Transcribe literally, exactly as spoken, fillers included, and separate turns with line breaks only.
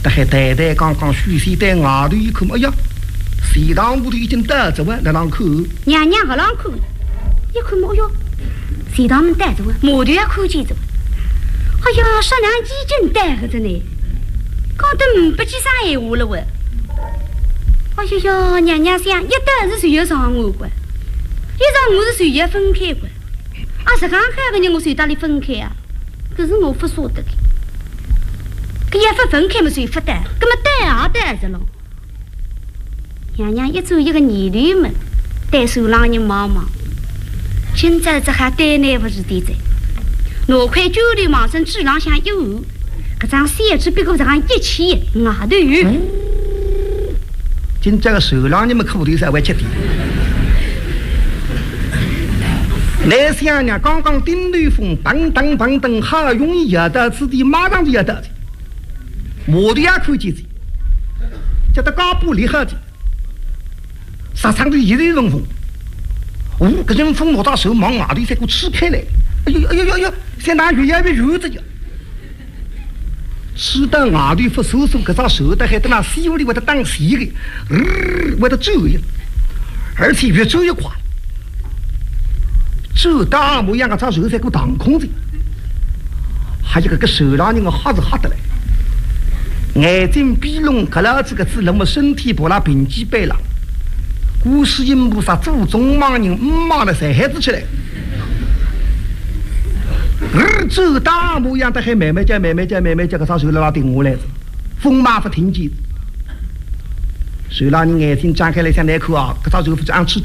但还呆呆刚刚虚岁在外头一看，哎呀，西塘屋头已经带着我那啷看？
娘娘个啷看？一看哎哟，西塘门带着我，马头也看见着。哎呀，说娘已经带着呢，讲得不记啥闲话了我。哎呀呀，娘娘想一带是谁要上我过？一上我是谁也分开过。啊，是刚开个人我谁搭里分开啊？可是我不晓得的。搿一不分开么谁不带？搿么带也带着了。娘娘一走一个泥驴门，带手浪人忙忙。今朝这还带难不是的在。拿块酒里往身纸浪向一糊，搿张扇子别个上一起外头有。
嗯、今朝个手浪人们可不对是会吃的。来想呢，刚刚顶头风，噔噔噔噔，哈容易要得子的，马上就要得的。我的也看见的，叫他高不离合的，沙场的一阵风风，哦，这阵风拿到手往外头才给我吃开来，哎呦哎呦哎呦，现在越来越热着呀。吃到外头不收收，这张手的还在那西屋里为他当西的，呃，为他走呀，而且越走越快。这大模样个张手才给我挡空着，还有个个手让人个吓是吓得来。眼睛闭拢，搿老子个字，那么身体把那平基背了。观世音菩萨祖宗忙人，唔忙了，才孩子起来。儿走大模样的，还慢慢叫、慢慢叫、慢慢叫，搿张手拉顶下来着，风马不听见。手让人眼睛张开来像那口啊，搿张手不就按吃。